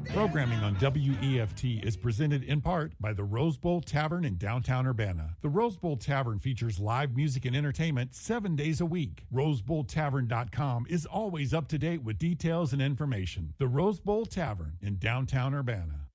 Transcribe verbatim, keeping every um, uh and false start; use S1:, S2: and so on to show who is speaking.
S1: Programming on W E F T is presented in part by the Rose Bowl Tavern in downtown Urbana. The Rose Bowl Tavern features live music and entertainment seven days a week. rose bowl tavern dot com is always up to date with details and information. The Rose Bowl Tavern in downtown Urbana.